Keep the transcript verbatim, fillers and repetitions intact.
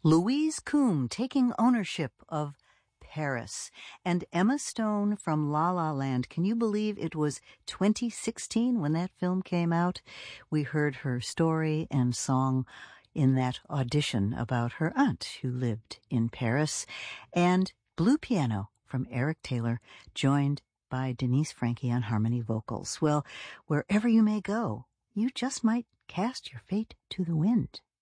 Louise Coombe taking ownership of Paris, and Emma Stone from La La Land. Can you believe it was twenty sixteen when that film came out? We heard her story and song in that audition about her aunt who lived in Paris. And Blue Piano from Eric Taylor, joined by Denise Frankie on harmony vocals. Well, wherever you may go, you just might cast your fate to the wind.